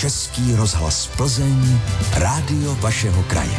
Český rozhlas Plzeň, rádio vašeho kraje.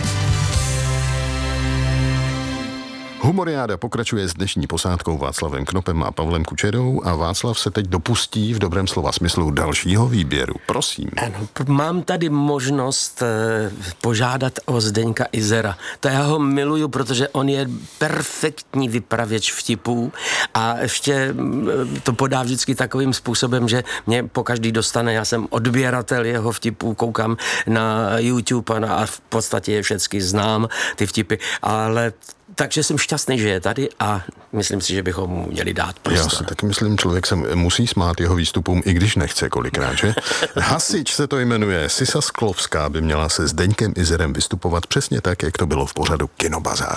Humoriáda pokračuje s dnešní posádkou Václavem Knopem a Pavlem Kučerou a Václav se teď dopustí v dobrém slova smyslu dalšího výběru. Prosím. Ano, mám tady možnost požádat o Zdeňka Izera. To já ho miluju, protože on je perfektní vypravěč vtipů a ještě to podá vždycky takovým způsobem, že mě pokaždý dostane, já jsem odběratel jeho vtipů, koukám na YouTube a v podstatě je všecky znám, ty vtipy, ale takže jsem šťastný, že je tady a myslím si, že bychom mu měli dát prostor. Já si taky myslím, člověk se musí smát jeho výstupům, i když nechce kolikrát, že? Hasič se to jmenuje. Sisa Sklovská by měla se Zdeňkem Izerem vystupovat přesně tak, jak to bylo v pořadu Kinobazár.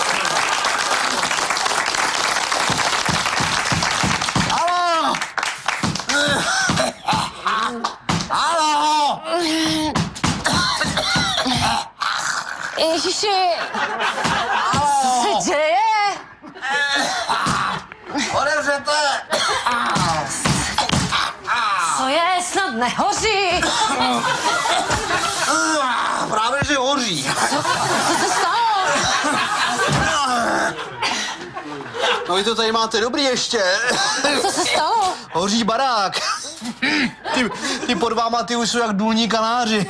Haló! Haló! Ježiši, co se děje? Odevřete! Co je, snad nehoří? Právě, že hoří. Co se stalo? No vy to tady máte dobrý ještě. Co se stalo? Hoří barák. Ty pod váma, ty už jsou jak důlní kanáři.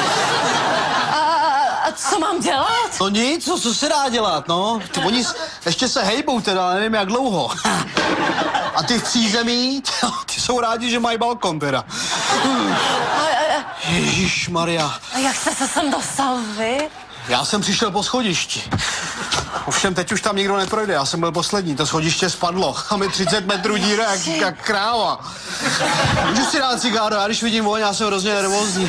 A co mám dělat? No nic, co se dá dělat, no. Oni ještě se hejbou teda, ale nevím jak dlouho. A ty v přízemí, ty jsou rádi, že mají balkon teda. Ježišmarja. A jak jste se sem dostal vy? Já jsem přišel po schodišti. Ovšem teď už tam nikdo neprojde, já jsem byl poslední, to schodiště spadlo. A mi 30 metrů díra jak kráva. Můžu si dát cigáro, já když vidím voň, já jsem hrozně nervózní.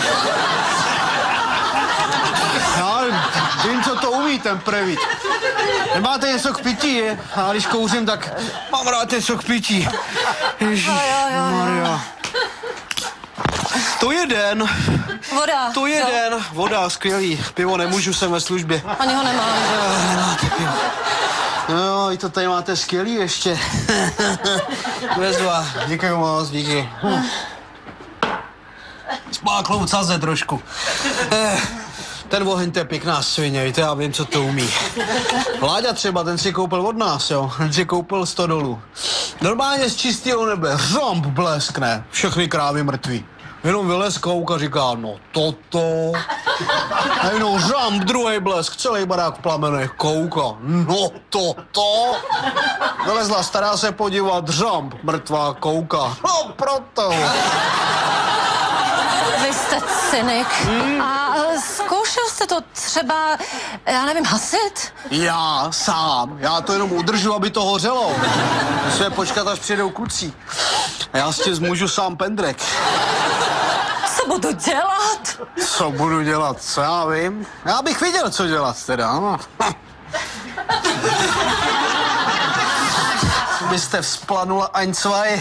Já vím, co to umí ten prevít. Nemáte něco k pití, je? A když kouřím, tak mám rád něco k pití. Ježišmarja. To je den. Voda. To je den. Voda, skvělý. Pivo nemůžu, jsem ve službě. Ani ho nemám. Nemáte pivo. No, i to tady máte skvělý ještě. Bezva. Děkuji moc, díky. Spáklou caze trošku. Ten oheň, to je pěkná svině, víte, já vím, co to umí. Láďa třeba, ten si koupil od nás, jo. Ten si koupil 100 dolů. Normálně z čistého nebe, řomb bleskne, všechny krávy mrtví. Jenom vylez kouk a říká, no toto. A jenom řamb, druhý blesk, celý barák v plamenech, kouka, no toto. Vylezla stará se podívat, řamb, mrtvá, kouka, no proto. Vy jste cynik. A zkoušel jste to třeba, já nevím, hasit? Já sám, já to jenom udržu, aby to hořelo. Musíme počkat, až přijedou kluci. A já si zmůžu sám pendrek. Co budu dělat? Co budu dělat, co já vím? Já bych viděl, co dělat teda, no. Byste vzplanula ein, zwei.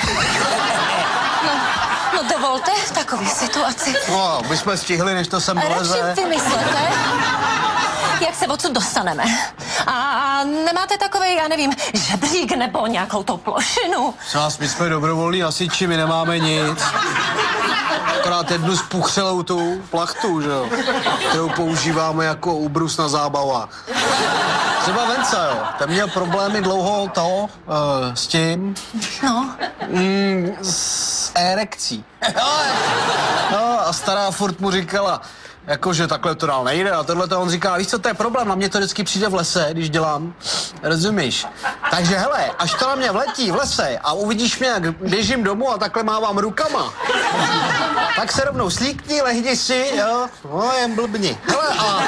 No dovolte v takové situaci. No, bychom stihli, než to sem doleze. Radši vymyslete, jak se odsud dostaneme. A nemáte takovej, já nevím, žebřík nebo nějakou tou plošinu? Nás, my jsme dobrovolní hasiči, my nemáme nic. Akorát jednu spuchřelou tu plachtu, že jo, kterou používáme jako ubrus na zábavách. Třeba Vence, jo, ten měl problémy dlouho s tím. No. S erekcí. No, a stará furt mu říkala, jakože takhle to dál nejde a tohle on říká, víš co, to je problém, na mě to vždycky přijde v lese, když dělám, rozumíš? Takže hele, až to na mě vletí v lese a uvidíš mě, jak běžím domů a takhle mávám rukama, tak se rovnou slíkni, lehni si, jo, no jen blbni. Hele,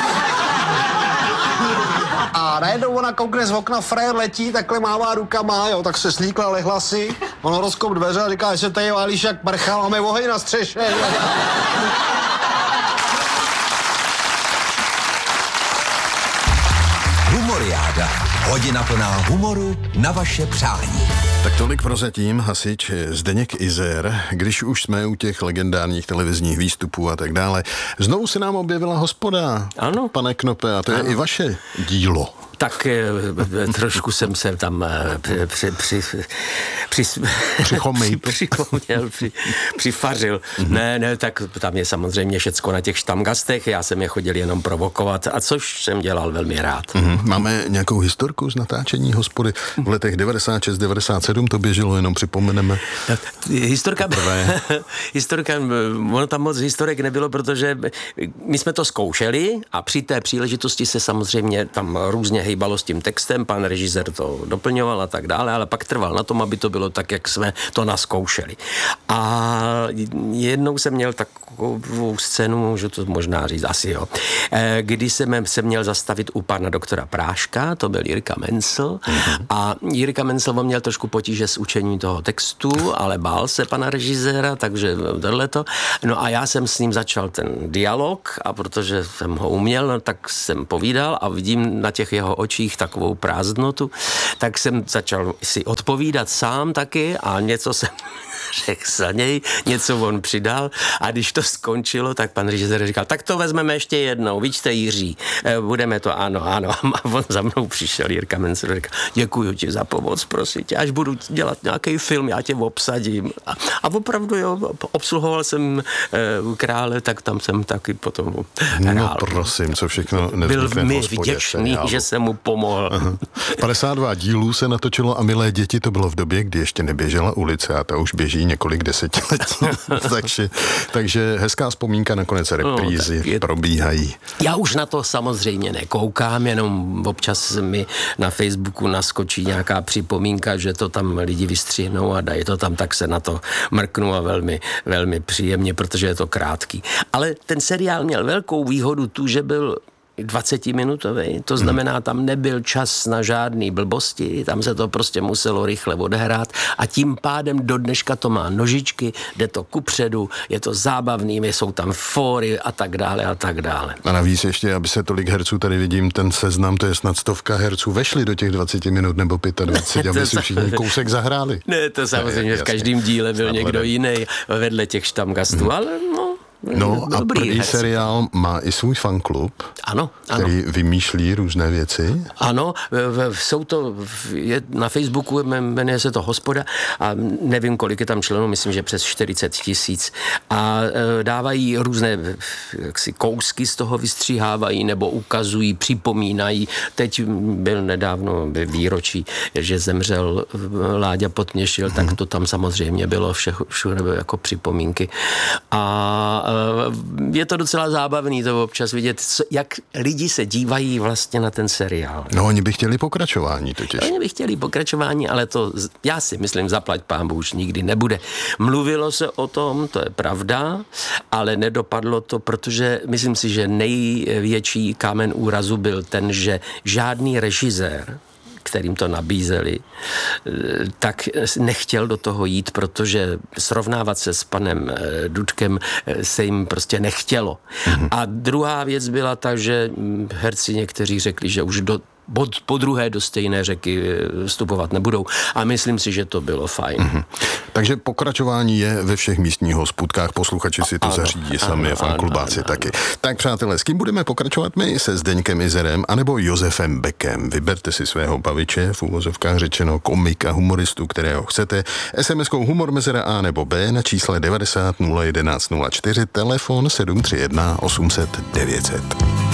a najednou ona koukne z okna, frajer letí, takhle mává rukama, jo, tak se slíkla, lehla si, ono rozkop dveře a říká, že se tady válíš jak prcha, máme oheň na střeše. Humoriáda. Hodina plná humoru na vaše přání. Tak tolik prozatím hasič Zdeněk Izer. Když už jsme u těch legendárních televizních výstupů a tak dále, znovu se nám objevila Hospoda. Ano. Pane Knope, a to je i vaše dílo. Tak trošku jsem se tam přifařil. Ne, tak tam je samozřejmě všecko na těch štamgastech, já jsem je chodil jenom provokovat, a což jsem dělal velmi rád. Máme nějakou historku z natáčení Hospody? V letech 96, 97 to běželo, jenom připomeneme. Historka, ono tam moc historek nebylo, protože my jsme to zkoušeli a při té příležitosti se samozřejmě tam různě hejbalo s tím textem, pan režisér to doplňoval a tak dále, ale pak trval na tom, aby to bylo tak, jak jsme to naskoušeli. A jednou jsem měl takovou scénu, můžu to možná říct, asi jo, kdy jsem se měl zastavit u pana doktora Práška, to byl Jirka Mencl, a Jirka Mencl měl trošku potíže s učením toho textu, ale bál se pana režiséra, takže tohleto. No a já jsem s ním začal ten dialog, a protože jsem ho uměl, no, tak jsem povídal a vidím na těch jeho očích takovou prázdnotu, tak jsem začal si odpovídat sám taky a něco jsem řekl za něj, něco on přidal, a když to skončilo, tak pan režisér říkal, tak to vezmeme ještě jednou, víčte Jiří, budeme to, ano. A on za mnou přišel, Jirka Mencl, říkal, děkuju ti za pomoc, prosím tě, až budu dělat nějaký film, já tě obsadím. A opravdu jo, obsluhoval jsem Krále, tak tam jsem taky potom hrál. No prosím, co všechno nezbytné v Byl mi Hospodě. vděčný, že jsem mu pomohl. 52 dílů se natočilo a Milé děti to bylo v době, kdy ještě neběžela ulice, a ta už běží několik desetiletí. takže hezká vzpomínka, nakonec reprízy probíhají. Já už na to samozřejmě nekoukám, jenom občas mi na Facebooku naskočí nějaká připomínka, že to tam lidi vystřihnou a dají to tam, tak se na to mrknu a velmi, velmi příjemně, protože je to krátký. Ale ten seriál měl velkou výhodu tu, že byl 20-minutový, to znamená, tam nebyl čas na žádný blbosti, tam se to prostě muselo rychle odehrát, a tím pádem do dneška to má nožičky, jde to kupředu, je to zábavný, jsou tam fóry a tak dále a tak dále. A navíc ještě, aby se tolik herců, tady vidím ten seznam, to je snad 100 herců, vešli do těch 20 minut nebo 25, aby si všichni kousek zahráli. Ne, to samozřejmě v každém díle byl někdo jiný vedle těch štamgastů, ale No a první seriál má i svůj fanklub, ano. který vymýšlí různé věci. Ano, jsou to, na Facebooku jmenuje se to Hospoda a nevím, kolik je tam členů, myslím, že přes 40 000, a dávají různé kousky z toho, vystříhávají nebo ukazují, připomínají. Teď byl nedávno výročí, že zemřel Láďa Podměšil, tak to tam samozřejmě bylo všude jako připomínky. A je to docela zábavný to občas vidět, jak lidi se dívají vlastně na ten seriál. No, oni by chtěli pokračování totiž. Oni by chtěli pokračování, ale to, já si myslím, zaplať pánbůh, už nikdy nebude. Mluvilo se o tom, to je pravda, ale nedopadlo to, protože myslím si, že největší kámen úrazu byl ten, že žádný režisér, kterým to nabízeli, tak nechtěl do toho jít, protože srovnávat se s panem Dudkem se jim prostě nechtělo. A druhá věc byla ta, že herci někteří řekli, že už po druhé do stejné řeky vstupovat nebudou. A myslím si, že to bylo fajn. Takže pokračování je ve všech místních hospůdkách, posluchači si to zařídí sami a fanklubáci taky. Tak přátelé, s kým budeme pokračovat my? Se Zdeňkem Izerem anebo Josefem Beckem? Vyberte si svého baviče, v úvozovkách řečeno komika, humoristu, kterého chcete. SMS-kou humor mezera A nebo B na čísle 90 011 04, telefon 731 800 900.